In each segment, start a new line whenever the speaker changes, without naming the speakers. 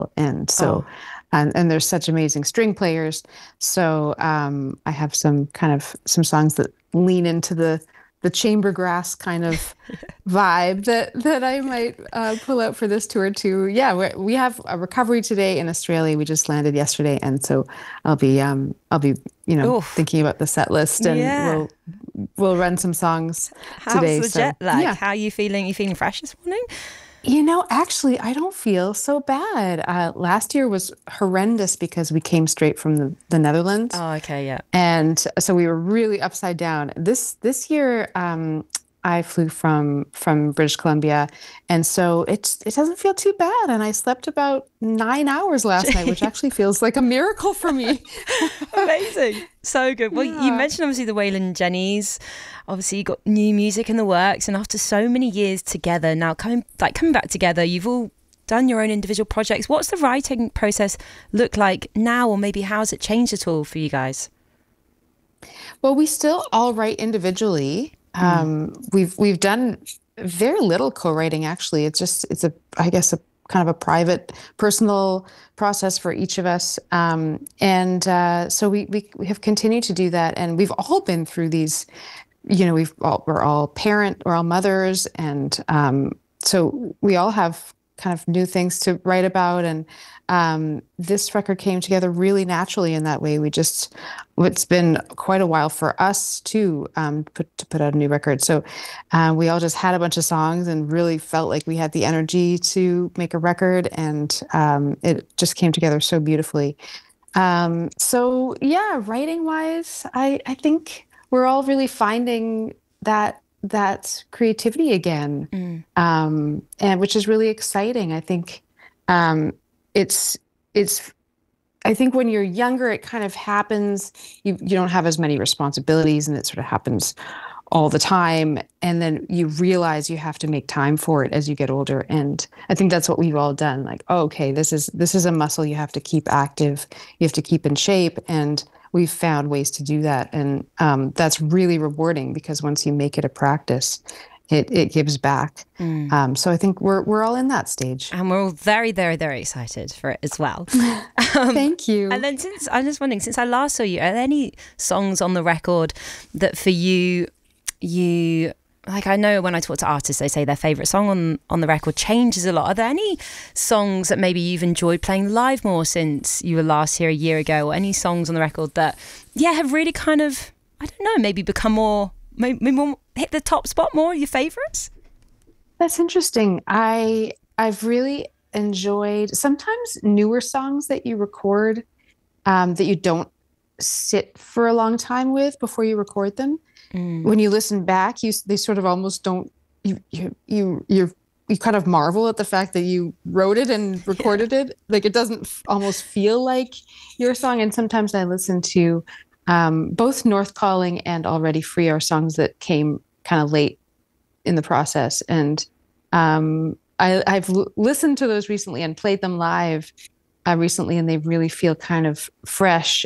And so,
Oh,
and there's such amazing string players. So I have some songs that lean into the chamber grass kind of vibe that I might pull out for this tour too. Yeah, we have a recovery today in Australia. We just landed yesterday, and so I'll be
oof.
thinking about the set list, and
Yeah.
we'll run some songs
How's
today.
the
So
jet lag?
yeah.
How are you feeling? You feeling fresh this morning?
Actually, I don't feel so bad. Last year was horrendous because we came straight from the Netherlands.
Oh, okay, yeah.
And so we were really upside down. This year, I flew from British Columbia, and so it doesn't feel too bad. And I slept about 9 hours last night, which actually feels like a miracle for me.
Amazing. So good. Well, you
Yeah.
mentioned obviously the Waylon Jennys. Obviously, you got new music in the works, and after so many years together, now coming back together, you've all done your own individual projects. What's the writing process look like now, or maybe how's it changed at all for you guys?
Well, we still all write individually.
Mm.
We've done very little co-writing actually. It's a I guess a kind of a private, personal process for each of us. And so we have continued to do that, and we've all been through these. We're all mothers, and so we all have kind of new things to write about. And this record came together really naturally in that way. It's been quite a while for us too, to put out a new record. So we all just had a bunch of songs and really felt like we had the energy to make a record, and it just came together so beautifully. So yeah, writing wise, I think we're all really finding that creativity again,
Mm.
and which is really exciting. I think um, it's it's I think when you're younger, it kind of happens. You don't have as many responsibilities, and it sort of happens all the time. And then you realize you have to make time for it as you get older. And I think that's what we've all done. Like, oh, okay, this is a muscle you have to keep active, you have to keep in shape, and we've found ways to do that. And that's really rewarding because once you make it a practice, it gives back.
Mm.
So I think we're all in that stage.
And we're all very, very, very excited for it as well. Um,
Thank
and
you.
then since I'm just wondering, since I last saw you, are there any songs on the record that for you like I know when I talk to artists, they say their favourite song on the record changes a lot. Are there any songs that maybe you've enjoyed playing live more since you were last here a year ago, or any songs on the record that, yeah, have really kind of, I don't know, maybe become more, maybe more, hit the top spot more, your favourites?
That's interesting. I've really enjoyed sometimes newer songs that you record, that you don't sit for a long time with before you record them.
Mm.
When you listen back, they sort of almost don't you kind of marvel at the fact that you wrote it and
Yeah.
recorded it. Like it doesn't almost feel like your song. And sometimes I listen to both North Calling and Already Free are songs that came kind of late in the process. And I've listened to those recently and played them live recently, and they really feel kind of fresh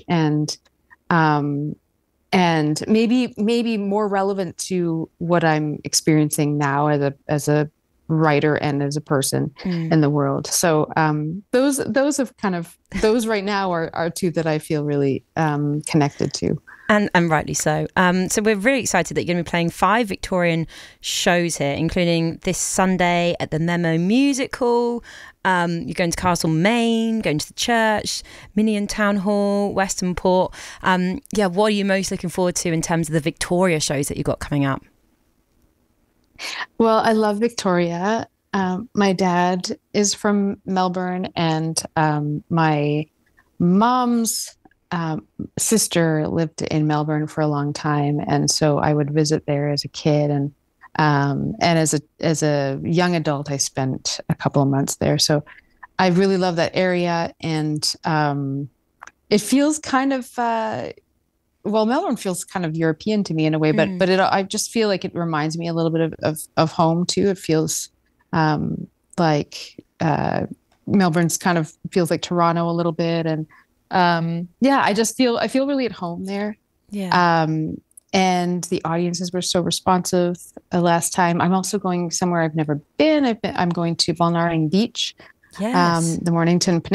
um, and maybe more relevant to what I'm experiencing now as a writer and as a person
Mm.
in the world. So those have kind of those right now are two that I feel really connected to.
And rightly so. So we're really excited that you're going to be playing 5 Victorian shows here, including this Sunday at the Memo Music Hall. You're going to Castlemaine, going to the church, Minion Town Hall, Western Port. Yeah, what are you most looking forward to in terms of the Victoria shows that you've got coming up?
Well, I love Victoria. My dad is from Melbourne, and my mom's sister lived in Melbourne for a long time, and so I would visit there as a kid, and as a young adult, I spent a couple of months there. So I really love that area, and it feels kind of Melbourne feels kind of European to me in a way,
Mm.
but I just feel like it reminds me a little bit of home too. It feels like Melbourne's kind of feels like Toronto a little bit, and yeah, I feel really at home there.
Yeah.
Um, and the audiences were so responsive last time. I'm also going somewhere I've never been. I'm going to Balnarring Beach
Yes.
the Mornington